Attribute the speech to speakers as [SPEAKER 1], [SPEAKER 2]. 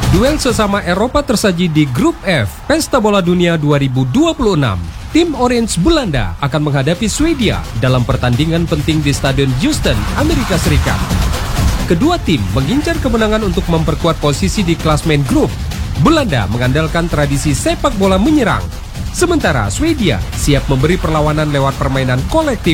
[SPEAKER 1] Duel sesama Eropa tersaji di Grup F Pesta Bola Dunia 2026. Tim Orange Belanda akan menghadapi Swedia dalam pertandingan penting di Stadion Houston, Amerika Serikat. Kedua tim mengincar kemenangan untuk memperkuat posisi di klasmen grup. Belanda mengandalkan tradisi sepak bola menyerang, sementara Swedia siap memberi perlawanan lewat permainan kolektif